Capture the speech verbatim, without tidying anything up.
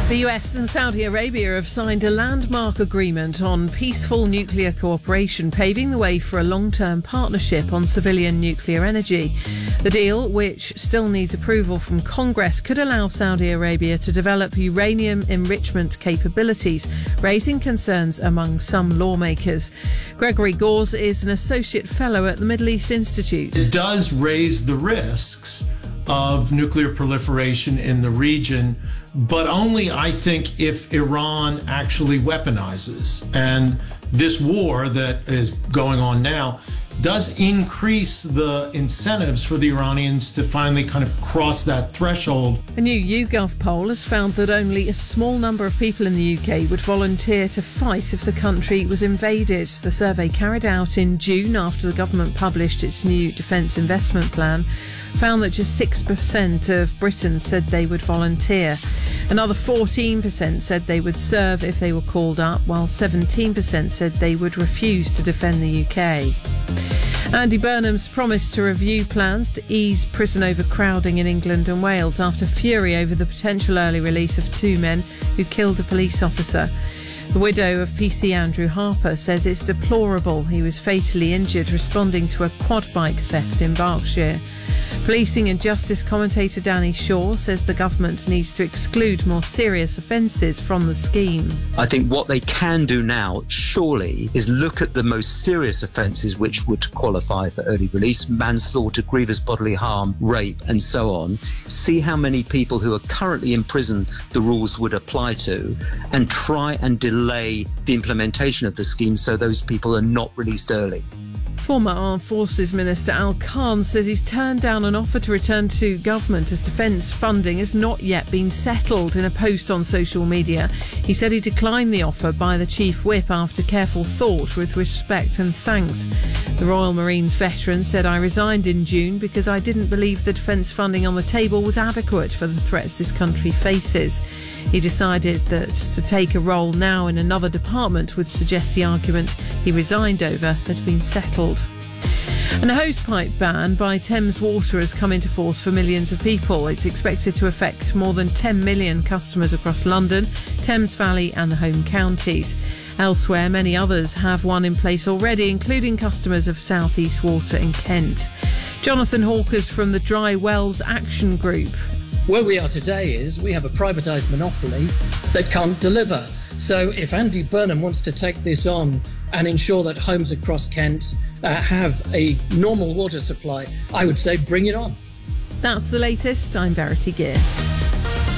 The U S and Saudi Arabia have signed a landmark agreement on peaceful nuclear cooperation, paving the way for a long-term partnership on civilian nuclear energy. The deal, which still needs approval from Congress, could allow Saudi Arabia to develop uranium enrichment capabilities, raising concerns among some lawmakers. Gregory Gause is an associate fellow at the Middle East Institute. It does raise the risks of nuclear proliferation in the region, but only, I think, if Iran actually weaponizes. And this war that is going on now does increase the incentives for the Iranians to finally kind of cross that threshold. A new YouGov poll has found that only a small number of people in the U K would volunteer to fight if the country was invaded. The survey, carried out in June after the government published its new defence investment plan, found that just six percent of Britons said they would volunteer. Another fourteen percent said they would serve if they were called up, while seventeen percent said they would refuse to defend the U K. Andy Burnham's promised to review plans to ease prison overcrowding in England and Wales after fury over the potential early release of two men who killed a police officer. The widow of P C Andrew Harper says it's deplorable he was fatally injured responding to a quad bike theft in Berkshire. Policing and justice commentator Danny Shaw says the government needs to exclude more serious offences from the scheme. I think what they can do now, surely, is look at the most serious offences which would qualify for early release: manslaughter, grievous bodily harm, rape, and so on. See how many people who are currently in prison the rules would apply to, and try and delay the implementation of the scheme so those people are not released early. Former Armed Forces Minister Al Khan says he's turned down an offer to return to government as defence funding has not yet been settled. In a post on social media, he said he declined the offer by the Chief Whip after careful thought, with respect and thanks. The Royal Marines veteran said, "I resigned in June because I didn't believe the defence funding on the table was adequate for the threats this country faces." He decided that to take a role now in another department would suggest the argument he resigned over had been settled. And a hosepipe ban by Thames Water has come into force for millions of people. It's expected to affect more than ten million customers across London, Thames Valley and the home counties. Elsewhere, many others have one in place already, including customers of South East Water in Kent. Jonathan Hawkers from the Dry Wells Action Group. Where we are today is we have a privatised monopoly that can't deliver. So if Andy Burnham wants to take this on and ensure that homes across Kent uh, have a normal water supply, I would say bring it on. That's the latest. I'm Verity Gear.